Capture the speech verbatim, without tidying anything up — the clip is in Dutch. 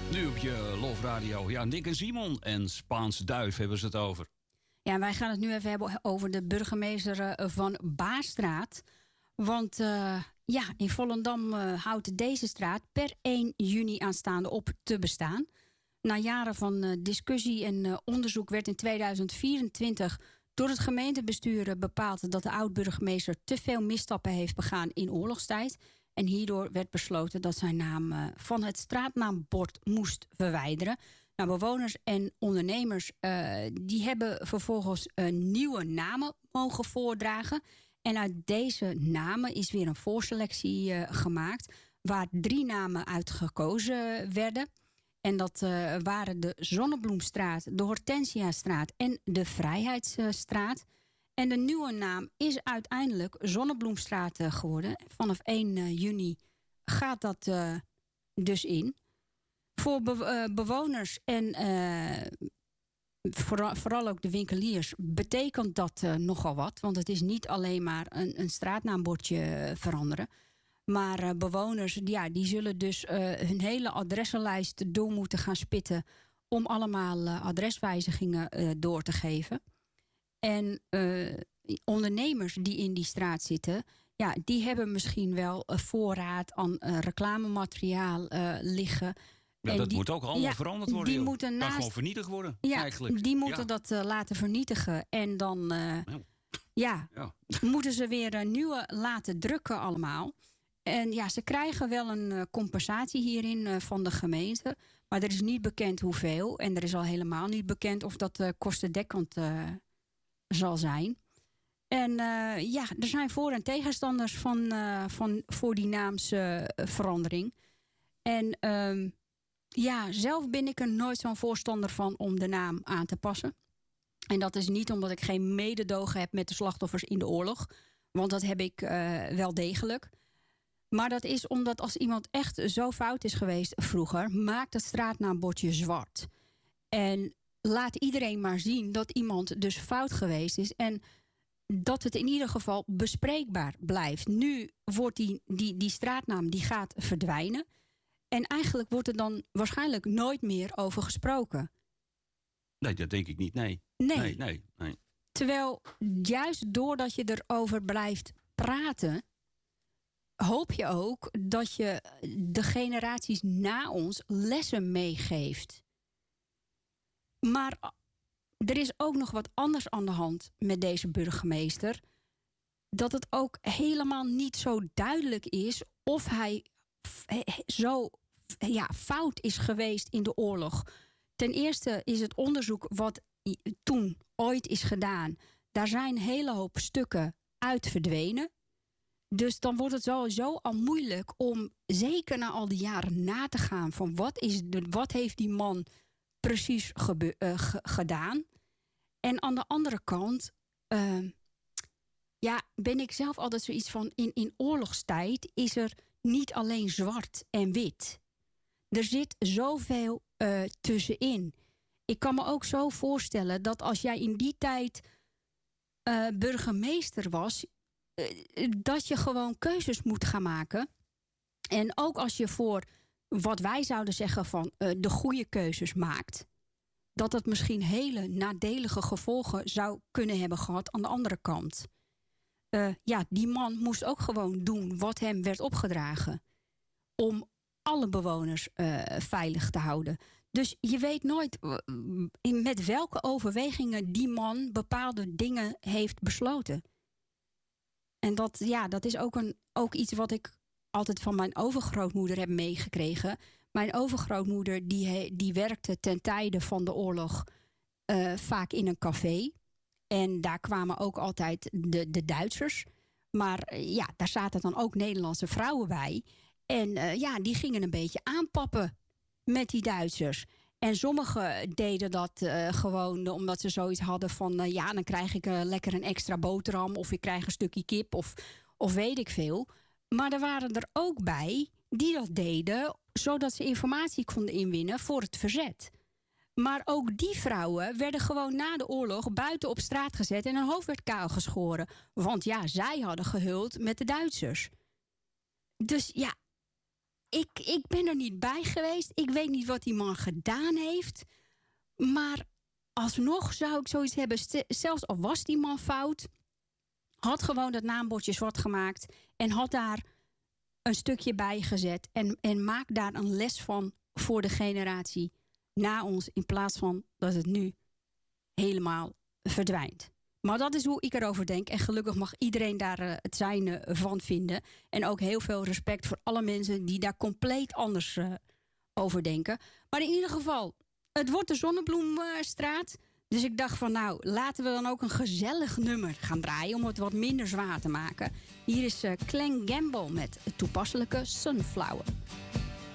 Nu op je Love Radio. Ja, Nick en Simon en Spaanse Duif hebben ze het over. Ja, wij gaan het nu even hebben over de burgemeester van Baarstraat. Want uh, ja, in Volendam uh, houdt deze straat per één juni aanstaande op te bestaan. Na jaren van uh, discussie en uh, onderzoek werd in tweeduizend vierentwintig door het gemeentebestuur bepaald dat de oud-burgemeester te veel misstappen heeft begaan in oorlogstijd. En hierdoor werd besloten dat zijn naam uh, van het straatnaambord moest verwijderen. Nou, bewoners en ondernemers uh, die hebben vervolgens uh, nieuwe namen mogen voordragen. En uit deze namen is weer een voorselectie uh, gemaakt, waar drie namen uit gekozen werden. En dat uh, waren de Zonnebloemstraat, de Hortensiastraat en de Vrijheidsstraat. En de nieuwe naam is uiteindelijk Zonnebloemstraat uh, geworden. Vanaf één juni gaat dat uh, dus in. Voor be- uh, bewoners en uh, vooral, vooral ook de winkeliers betekent dat uh, nogal wat. Want het is niet alleen maar een, een straatnaambordje veranderen. Maar uh, bewoners ja, die zullen dus uh, hun hele adressenlijst door moeten gaan spitten om allemaal uh, adreswijzigingen uh, door te geven. En uh, ondernemers die in die straat zitten, ja, die hebben misschien wel een voorraad aan uh, reclamemateriaal uh, liggen. Ja, en dat die, moet ook allemaal ja, veranderd worden. Die moeten kan naast, gewoon vernietigd worden, ja, eigenlijk. Die moeten ja. dat uh, laten vernietigen. En dan uh, nou. ja, ja. moeten ze weer een nieuwe laten drukken allemaal. En ja, ze krijgen wel een uh, compensatie hierin uh, van de gemeente. Maar er is niet bekend hoeveel. En er is al helemaal niet bekend of dat uh, kostendekkend uh, zal zijn. En uh, ja, er zijn voor- en tegenstanders van, uh, van, voor die naamsverandering. Uh, en uh, ja, zelf ben ik er nooit zo'n voorstander van om de naam aan te passen. En dat is niet omdat ik geen mededogen heb met de slachtoffers in de oorlog. Want dat heb ik uh, wel degelijk. Maar dat is omdat als iemand echt zo fout is geweest vroeger, maakt het straatnaambordje zwart. En laat iedereen maar zien dat iemand dus fout geweest is. En dat het in ieder geval bespreekbaar blijft. Nu wordt die, die, die straatnaam die gaat verdwijnen. En eigenlijk wordt er dan waarschijnlijk nooit meer over gesproken. Nee, dat denk ik niet, nee. Nee. nee, nee, nee. Terwijl juist doordat je erover blijft praten, hoop je ook dat je de generaties na ons lessen meegeeft. Maar er is ook nog wat anders aan de hand met deze burgemeester. Dat het ook helemaal niet zo duidelijk is of hij zo ja, fout is geweest in de oorlog. Ten eerste is het onderzoek wat toen ooit is gedaan, daar zijn een hele hoop stukken uit verdwenen. Dus dan wordt het sowieso al moeilijk om zeker na al die jaren na te gaan van wat, is de, wat heeft die man precies gebe- uh, g- gedaan. En aan de andere kant uh, ja, ben ik zelf altijd zoiets van in, in oorlogstijd is er niet alleen zwart en wit. Er zit zoveel uh, tussenin. Ik kan me ook zo voorstellen dat als jij in die tijd uh, burgemeester was, uh, dat je gewoon keuzes moet gaan maken. En ook als je voor wat wij zouden zeggen van uh, de goede keuzes maakt, dat het misschien hele nadelige gevolgen zou kunnen hebben gehad aan de andere kant. Uh, ja, die man moest ook gewoon doen wat hem werd opgedragen om alle bewoners uh, veilig te houden. Dus je weet nooit uh, met welke overwegingen die man bepaalde dingen heeft besloten. En dat, ja, dat is ook, een, ook iets wat ik altijd van mijn overgrootmoeder heb meegekregen. Mijn overgrootmoeder die, die werkte ten tijde van de oorlog uh, vaak in een café. En daar kwamen ook altijd de, de Duitsers. Maar uh, ja, daar zaten dan ook Nederlandse vrouwen bij. En uh, ja, die gingen een beetje aanpappen met die Duitsers. En sommigen deden dat uh, gewoon omdat ze zoiets hadden van Uh, ja, dan krijg ik uh, lekker een extra boterham, of ik krijg een stukje kip, of, of weet ik veel. Maar er waren er ook bij die dat deden zodat ze informatie konden inwinnen voor het verzet. Maar ook die vrouwen werden gewoon na de oorlog buiten op straat gezet en hun hoofd werd kaal geschoren. Want ja, zij hadden gehuld met de Duitsers. Dus ja, ik, ik ben er niet bij geweest. Ik weet niet wat die man gedaan heeft. Maar alsnog zou ik zoiets hebben... St- zelfs al was die man fout... had gewoon dat naambordje zwart gemaakt... en had daar een stukje bij gezet... en, en maak daar een les van voor de generatie na ons... in plaats van dat het nu helemaal verdwijnt. Maar dat is hoe ik erover denk. En gelukkig mag iedereen daar uh, het zijne van vinden. En ook heel veel respect voor alle mensen... die daar compleet anders uh, over denken. Maar in ieder geval, het wordt de Zonnebloemstraat... Dus ik dacht van nou, laten we dan ook een gezellig nummer gaan draaien... om het wat minder zwaar te maken. Hier is uh, Clan Gamble met het toepasselijke Sunflower.